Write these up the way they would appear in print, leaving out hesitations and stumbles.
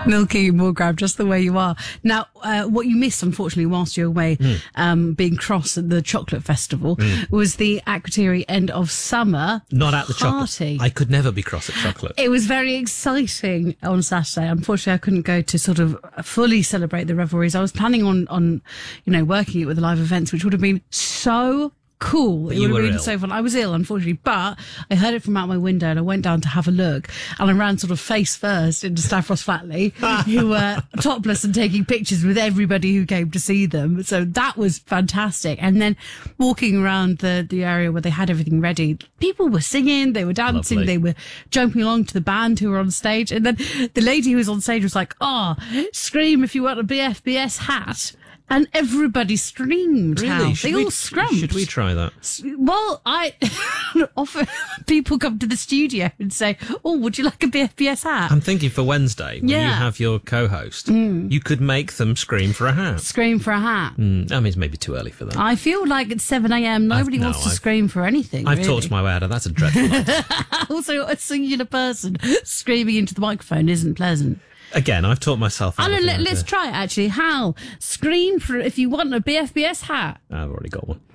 Milky Morgrab, just the way you are. Now, what you missed, unfortunately, whilst you were away, being cross at the chocolate festival, was the Akrotiri end of summer Not at the party. chocolate. I could never be cross at chocolate. It was very exciting on Saturday. Unfortunately, I couldn't go to sort of fully celebrate the revelries. I was planning on working it with the live events, which would have been so cool. It would have been so fun. I was ill, unfortunately, but I heard it from out my window and I went down to have a look and I ran sort of face first into Stavros Flatley, who were topless and taking pictures with everybody who came to see them. So that was fantastic. And then walking around the area where they had everything ready, people were singing, they were dancing, Lovely. they were jumping along to the band who were on stage. And then the lady who was on stage was like, scream if you want a BFBS hat. And everybody screamed. Really? They all scrumped. Should we try that? Well, I often people come to the studio and say, would you like a BFBS hat? I'm thinking for Wednesday, when you have your co-host, you could make them scream for a hat. Scream for a hat. I mean, it's maybe too early for that. I feel like at 7 a.m, nobody wants to scream for anything. I've really. talked my way out of that's a dreadful idea. Also, a singular person screaming into the microphone isn't pleasant. Again, I've taught myself out of the Let's idea. try it, actually. Hal, scream for if you want a BFBS hat. I've already got one.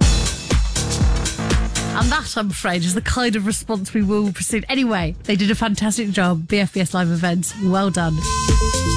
And that, I'm afraid, is the kind of response we will proceed. Anyway, they did a fantastic job. BFBS Live Events, well done.